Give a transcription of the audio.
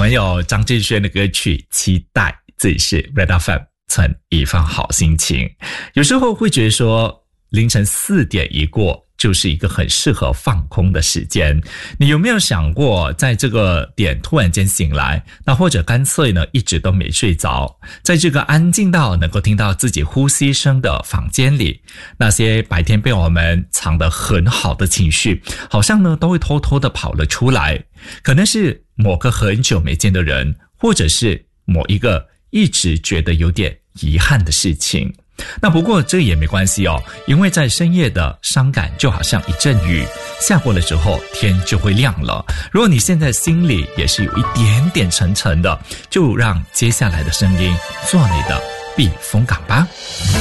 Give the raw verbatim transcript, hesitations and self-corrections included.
们有张震轩的歌曲《期待》，这里是 Red F M 存一份好心情。有时候会觉得说凌晨四点一过就是一个很适合放空的时间，你有没有想过在这个点突然间醒来，那或者干脆呢一直都没睡着，在这个安静到能够听到自己呼吸声的房间里，那些白天被我们藏得很好的情绪好像呢都会偷偷的跑了出来，可能是某个很久没见的人，或者是某一个一直觉得有点遗憾的事情。那不过这也没关系哦，因为在深夜的伤感就好像一阵雨下过了之后天就会亮了。如果你现在心里也是有一点点沉沉的，就让接下来的声音做你的避风港吧。